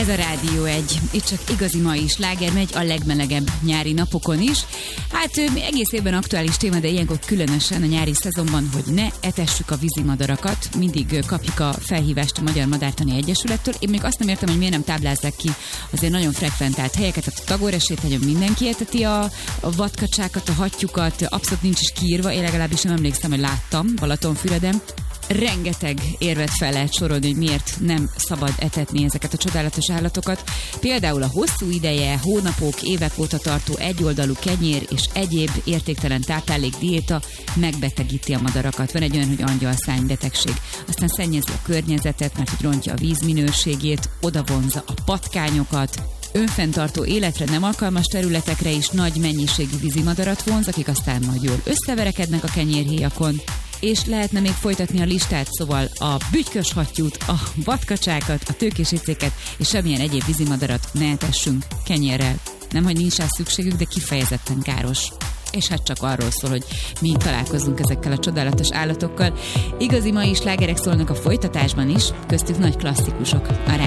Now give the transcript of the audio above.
Ez a Rádió 1. Itt csak igazi mai sláger megy a legmelegebb nyári napokon is. Hát egész évben aktuális téma, de ilyenkor különösen a nyári szezonban, hogy ne etessük a vízimadarakat. Mindig kapjuk a felhívást a Magyar Madártani Egyesülettől. Én még azt nem értem, hogy miért nem táblázzák ki azért nagyon frekventált helyeket. Tehát a Tagore-sétányon mindenki eteti a vadkacsákat, a hattyúkat, abszolút nincs is kiírva. Én legalábbis nem emlékszem, hogy láttam Balatonfüreden. Rengeteg érvet fel lehet sorolni, hogy miért nem szabad etetni ezeket a csodálatos állatokat. Például a hosszú ideje, hónapok, évek óta tartó egyoldalú kenyér és egyéb értéktelen táplálék diéta megbetegíti a madarakat. Van egy olyan, hogy angyalszány betegség. Aztán szennyezi a környezetet, mert hogy rontja a víz minőségét, odavonza a patkányokat, önfenntartó életre nem alkalmas területekre is nagy mennyiségű vízimadarat vonz, akik aztán majd jól összeverekednek a kenyérhéjakon. És lehetne még folytatni a listát, szóval a bütykös hattyút, a vadkacsákat, a tőkésicéket és semmilyen egyéb vízimadarat ne etessünk kenyérrel. Nem, hogy nincs rá szükségük, de kifejezetten káros. És hát csak arról szól, hogy mi találkozunk ezekkel a csodálatos állatokkal. Igazi mai slágerek szólnak a folytatásban is, köztük nagy klasszikusok. A